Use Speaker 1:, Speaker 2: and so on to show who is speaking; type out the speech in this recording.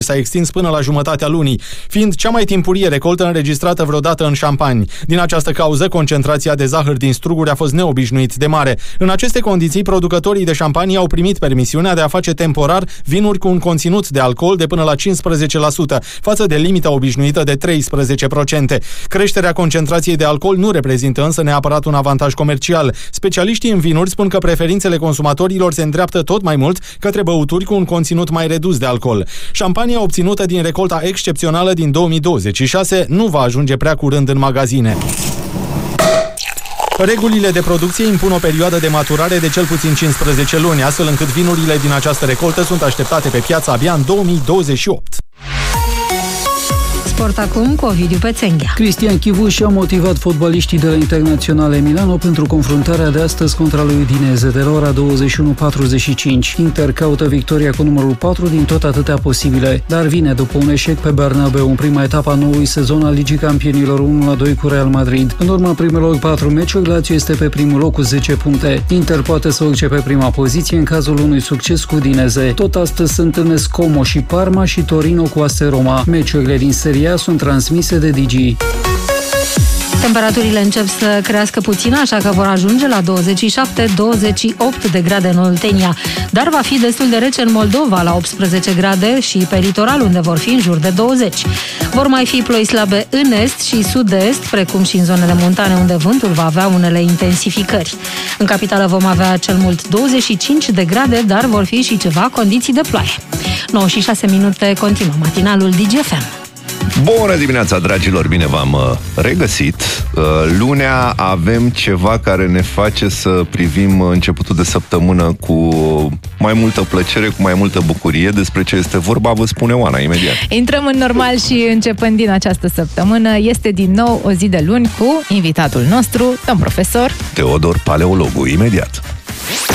Speaker 1: s-a extins până la jumătatea lunii, fiind cea mai timpurie recoltă înregistrată vreodată în Champagne. Din această cauză, concentrația de zahăr din struguri a fost neobișnuit de mare. În aceste condiții, producătorii de Champagne au primit permisiunea de a face temporar vinuri cu un conținut de alcool de până la 15%, față de limita obișnuită de 13%. Creșterea concentrației de alcool nu reprezintă însă neapărat un avantaj comercial. Specialiștii în vinuri spun că preferințele consumatorilor se îndreaptă tot mai mult către băuturi cu un conținut mai redus de alcool. Champagnea obținută din recolta excepțională din 2026 nu va ajunge prea curând în magazine. Regulile de producție impun o perioadă de maturare de cel puțin 15 luni, astfel încât vinurile din această recoltă sunt așteptate pe piață abia în 2028.
Speaker 2: Sport acum cu Ovidiu Pețenghea.
Speaker 3: Cristian Chivu și-a motivat fotbaliștii de la Internaționale Milano pentru confruntarea de astăzi contra lui Udinese de la ora 21:45. Inter caută victoria cu numărul 4 din tot atâtea posibile, dar vine după un eșec pe Bernabeu în prima etapă a noului sezon al Ligii Campionilor 1-2 cu Real Madrid. În urma primelor 4 meciuri, Lazio este pe primul loc cu 10 puncte. Inter poate să urce pe prima poziție în cazul unui succes cu Udinese. Tot astăzi se întâlnesc Como și Parma și Torino cu AS Roma. Meciurile din Serie A sunt transmise de Digi.
Speaker 2: Temperaturile încep să crească puțin, așa că vor ajunge la 27-28 de grade în Oltenia. Dar va fi destul de rece în Moldova, la 18 grade, și pe litoral, unde vor fi în jur de 20. Vor mai fi ploi slabe în est și sud-est, precum și în zonele montane, unde vântul va avea unele intensificări. În capitală vom avea cel mult 25 de grade, dar vor fi și ceva condiții de ploaie. 9:06, continuă matinalul DGFM.
Speaker 4: Bună dimineața, dragilor! Bine v-am regăsit. Lunea avem ceva care ne face să privim începutul de săptămână cu mai multă plăcere, cu mai multă bucurie. Despre ce este vorba, vă spune Oana imediat.
Speaker 5: Intrăm în normal și începând din această săptămână, este din nou o zi de luni cu invitatul nostru, domn profesor
Speaker 4: Teodor Paleologu, imediat.